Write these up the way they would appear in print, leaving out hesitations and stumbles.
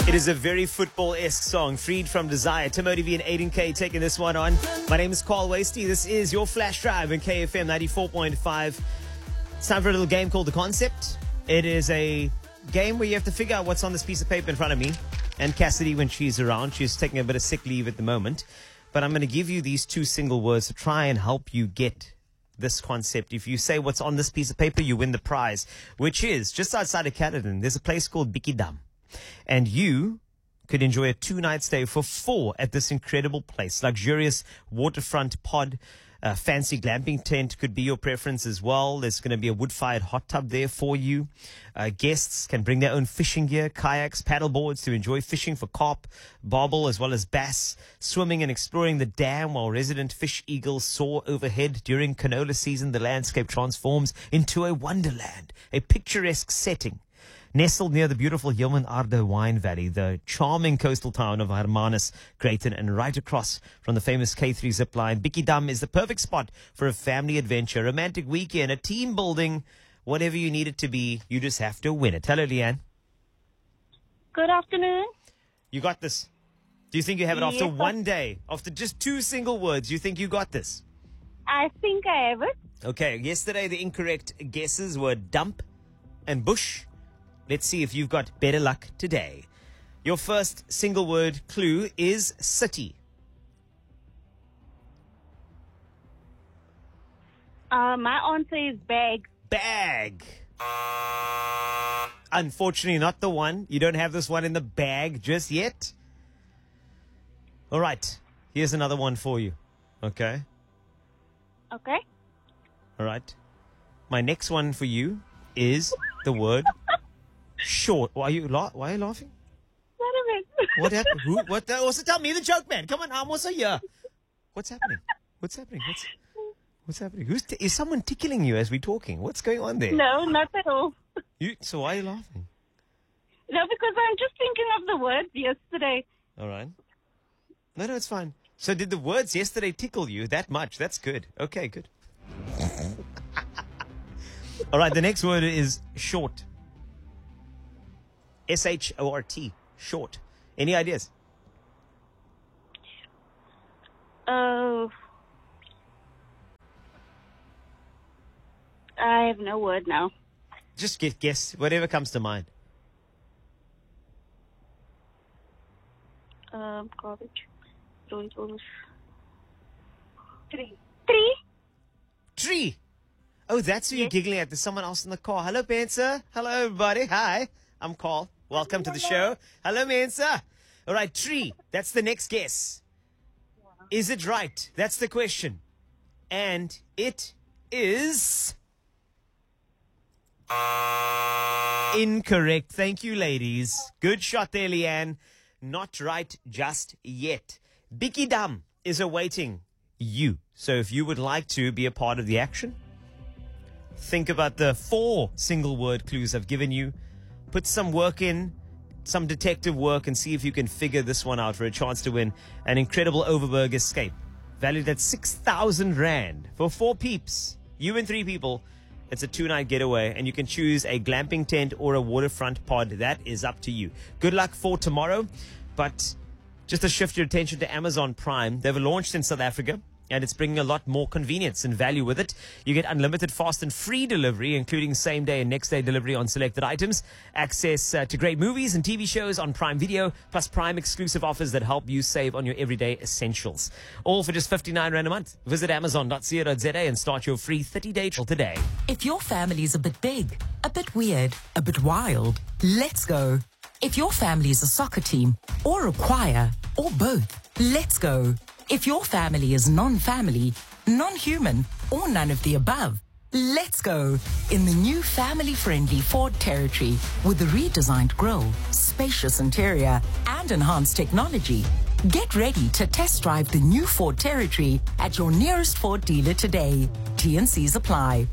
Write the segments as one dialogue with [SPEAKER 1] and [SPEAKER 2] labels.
[SPEAKER 1] It is a very football-esque song, Freed from Desire. Timothy V and Aiden K taking this one on. My name is Carl Wasty. This is your Flash Drive in KFM 94.5. It's time for a little game called The Concept. It is a game where you have to figure out what's on this piece of paper in front of me. And Cassidy, when she's around, she's taking a bit of sick leave at the moment. But I'm going to give you these two single words to try and help you get this concept. If you say what's on this piece of paper, you win the prize, which is just outside of Caledon. There's a place called Bikidam. And you could enjoy a 2-night stay for 4 at this incredible place. Luxurious waterfront pod, fancy glamping tent could be your preference as well. There's going to be a wood-fired hot tub there for you. Guests can bring their own fishing gear, kayaks, paddle boards to enjoy fishing for carp, barbel, as well as bass, swimming and exploring the dam while resident fish eagles soar overhead. During canola season, the landscape transforms into a wonderland, a picturesque setting. Nestled near the beautiful Yeoman Ardo wine valley, the charming coastal town of Hermanus, Greyton, and right across from the famous K3 zip line, Bikidam is the perfect spot for a family adventure, romantic weekend, a team building, whatever you need it to be. You just have to win it. Hello, Leanne.
[SPEAKER 2] Good afternoon.
[SPEAKER 1] You got this. Do you think you have it after one day? After just 2 single words, you think you got this?
[SPEAKER 2] I think I have it.
[SPEAKER 1] Okay, yesterday the incorrect guesses were dump and bush. Let's see if you've got better luck today. Your first single word clue is city.
[SPEAKER 2] My answer is bag.
[SPEAKER 1] Bag. Unfortunately, not the one. You don't have this one in the bag just yet. All right. Here's another one for you. Okay?
[SPEAKER 2] Okay.
[SPEAKER 1] All right. My next one for you is the word short. Why are you laughing?
[SPEAKER 2] What of it?
[SPEAKER 1] What happened? What? Also tell me the joke, man. Come on, I'm also here. What's happening? What's happening? What's happening? Is someone tickling you as we're talking? What's going on there?
[SPEAKER 2] No, not at all.
[SPEAKER 1] So why are you laughing?
[SPEAKER 2] No, because I'm just thinking of the words yesterday.
[SPEAKER 1] All right. No, it's fine. So did the words yesterday tickle you that much? That's good. Okay, good. All right, the next word is short. S-H-O-R-T. Short. Any ideas?
[SPEAKER 2] Oh. I have no word now.
[SPEAKER 1] Just guess. Whatever comes to mind.
[SPEAKER 2] Garbage. Tree.
[SPEAKER 1] Tree. Oh, that's who you're giggling at. There's someone else in the car. Hello, Benza. Hello, everybody. Hi. I'm Carl. Welcome to the show. Hello, Mensa. All right, tree. That's the next guess. Is it right? That's the question. And it is incorrect. Thank you, ladies. Good shot there, Leanne. Not right just yet. Bikidam is awaiting you. So if you would like to be a part of the action, think about the 4 single word clues I've given you. Put some work in, some detective work, and see if you can figure this one out for a chance to win an incredible Overberg escape. Valued at 6,000 Rand for 4 peeps. You and 3 people. It's a 2-night getaway, and you can choose a glamping tent or a waterfront pod. That is up to you. Good luck for tomorrow. But just to shift your attention to Amazon Prime, they've launched in South Africa, and it's bringing a lot more convenience and value with it. You get unlimited fast and free delivery, including same-day and next-day delivery on selected items, access to great movies and TV shows on Prime Video, plus Prime exclusive offers that help you save on your everyday essentials. All for just 59 Rand a month. Visit amazon.co.za and start your free 30-day trial today.
[SPEAKER 3] If your family's a bit big, a bit weird, a bit wild, let's go. If your family is a soccer team, or a choir, or both, let's go. If your family is non-family, non-human, or none of the above, let's go in the new family-friendly Ford Territory with the redesigned grille, spacious interior, and enhanced technology. Get ready to test drive the new Ford Territory at your nearest Ford dealer today. T&Cs apply.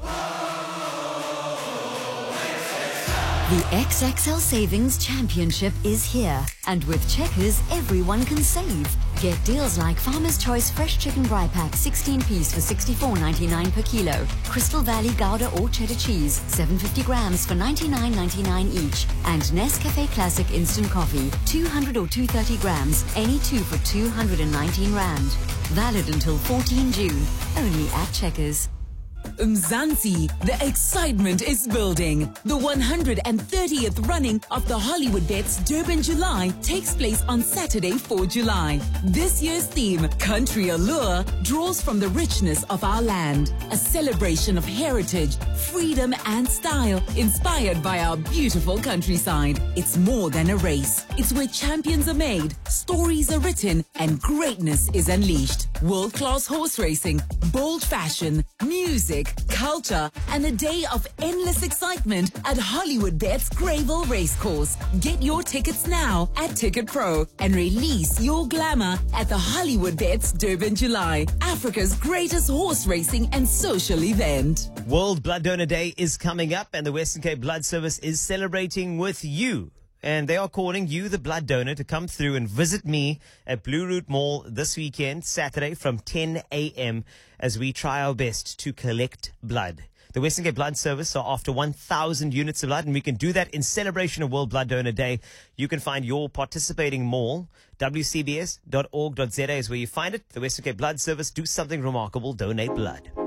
[SPEAKER 4] The XXL Savings Championship is here, and with Checkers, everyone can save.
[SPEAKER 5] Get deals like Farmer's Choice Fresh Chicken Dry Pack 16 piece for $64.99 per kilo. Crystal Valley Gouda or Cheddar Cheese 750 grams for $99.99 each. And Nescafe Classic Instant Coffee 200 or 230 grams, any two for 219 Rand. Valid until 14 June, only at Checkers.
[SPEAKER 3] Mzansi, the excitement is building. The 130th running of the Hollywood Bets Durban July takes place on Saturday, 4 July. This year's theme, Country Allure, draws from the richness of our land. A celebration of heritage, freedom and style, inspired by our beautiful countryside. It's more than a race. It's where champions are made, stories are written, and greatness is unleashed. World-class horse racing, bold fashion, music, culture, and a day of endless excitement at Hollywood Bets Greyville Racecourse. Get your tickets now at Ticket Pro and release your glamour at the Hollywood Bets Durban July, Africa's greatest horse racing and social event.
[SPEAKER 1] World Blood Donor Day is coming up, and the Western Cape Blood Service is celebrating with you. And they are calling you, the blood donor, to come through and visit me at Blue Route Mall this weekend, Saturday from 10 a.m. as we try our best to collect blood. The Western Cape Blood Service are after 1,000 units of blood, and we can do that in celebration of World Blood Donor Day. You can find your participating mall. WCBS.org.za is where you find it. The Western Cape Blood Service. Do something remarkable. Donate blood.